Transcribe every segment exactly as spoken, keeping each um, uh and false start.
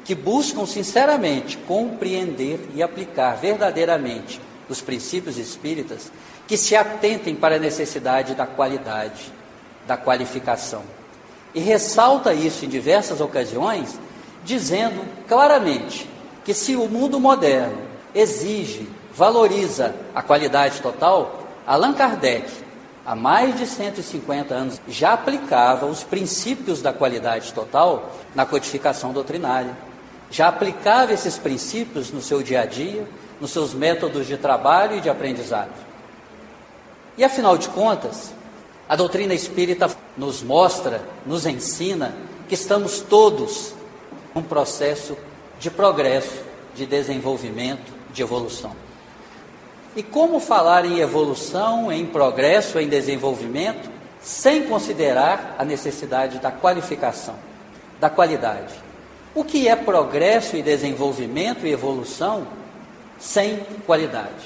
que buscam sinceramente compreender e aplicar verdadeiramente os princípios espíritas, que se atentem para a necessidade da qualidade, da qualificação. E ressalta isso em diversas ocasiões, dizendo claramente que se o mundo moderno exige, valoriza a qualidade total, Allan Kardec, há mais de cento e cinquenta anos, já aplicava os princípios da qualidade total na codificação doutrinária. Já aplicava esses princípios no seu dia a dia, nos seus métodos de trabalho e de aprendizado. E afinal de contas, a doutrina espírita nos mostra, nos ensina que estamos todos num processo de progresso, de desenvolvimento, de evolução. E como falar em evolução, em progresso, em desenvolvimento, sem considerar a necessidade da qualificação, da qualidade? O que é progresso e desenvolvimento e evolução sem qualidade?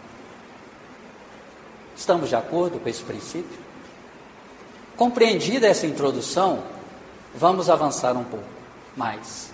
Estamos de acordo com esse princípio? Compreendida essa introdução, vamos avançar um pouco mais.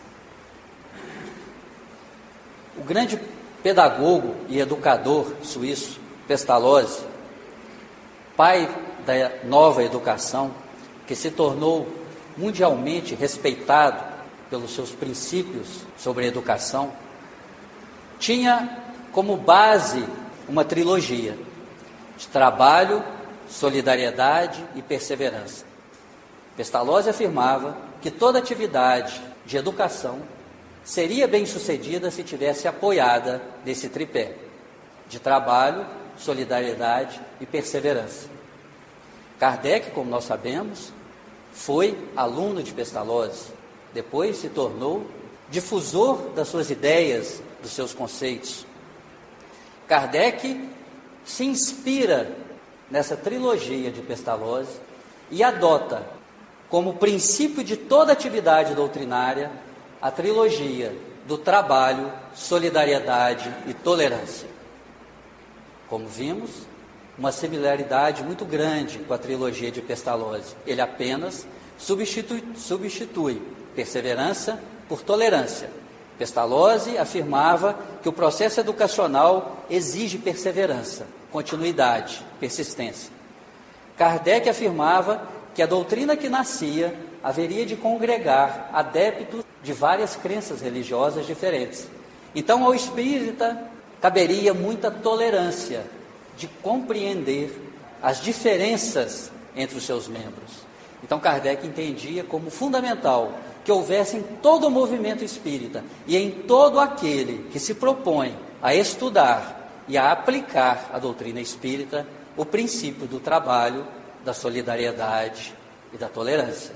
O grande pedagogo e educador suíço, Pestalozzi, pai da nova educação, que se tornou mundialmente respeitado pelos seus princípios sobre a educação, tinha como base uma trilogia de trabalho, solidariedade e perseverança. Pestalozzi afirmava que toda atividade de educação seria bem-sucedida se tivesse apoiada nesse tripé de trabalho, solidariedade e perseverança. Kardec, como nós sabemos, foi aluno de Pestalozzi, depois se tornou difusor das suas ideias, dos seus conceitos. Kardec se inspira nessa trilogia de Pestalozzi e adota como princípio de toda atividade doutrinária a trilogia do trabalho, solidariedade e tolerância. Como vimos, uma similaridade muito grande com a trilogia de Pestalozzi. Ele apenas substitui, substitui perseverança por tolerância. Pestalozzi afirmava que o processo educacional exige perseverança, continuidade, persistência. Kardec afirmava que a doutrina que nascia haveria de congregar adeptos de várias crenças religiosas diferentes. Então, ao espírita caberia muita tolerância de compreender as diferenças entre os seus membros. Então, Kardec entendia como fundamental que houvesse em todo o movimento espírita e em todo aquele que se propõe a estudar e a aplicar a doutrina espírita o princípio do trabalho, da solidariedade e da tolerância.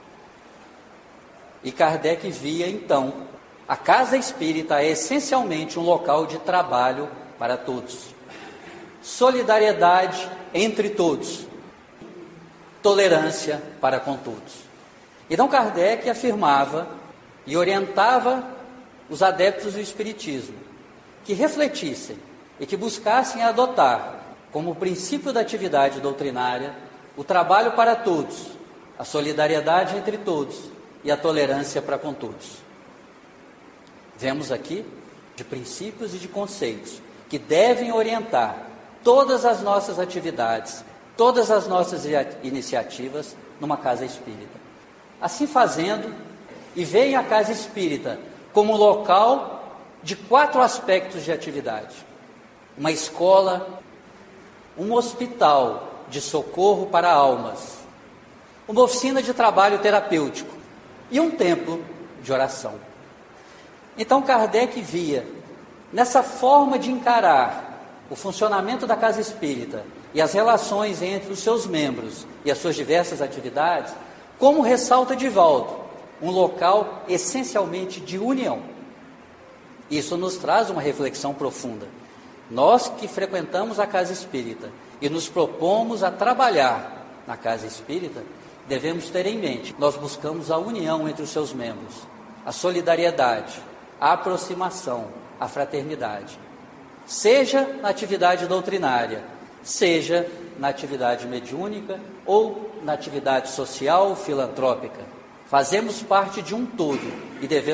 E Kardec via, então, a casa espírita é essencialmente um local de trabalho para todos. Solidariedade entre todos. Tolerância para com todos. Então Kardec afirmava e orientava os adeptos do espiritismo que refletissem e que buscassem adotar como princípio da atividade doutrinária o trabalho para todos, a solidariedade entre todos e a tolerância para com todos. Vemos aqui de princípios e de conceitos que devem orientar todas as nossas atividades, todas as nossas iniciativas numa casa espírita. Assim fazendo, e veem a casa espírita como local de quatro aspectos de atividade: uma escola, um hospital de socorro para almas, uma oficina de trabalho terapêutico e um templo de oração. Então Kardec via nessa forma de encarar o funcionamento da casa espírita e as relações entre os seus membros e as suas diversas atividades, como ressalta Divaldo, um local essencialmente de união. Isso nos traz uma reflexão profunda. Nós que frequentamos a casa espírita e nos propomos a trabalhar na casa espírita, devemos ter em mente, nós buscamos a união entre os seus membros, a solidariedade, a aproximação, a fraternidade. Seja na atividade doutrinária, seja na atividade mediúnica ou na atividade social, filantrópica. Fazemos parte de um todo e devemos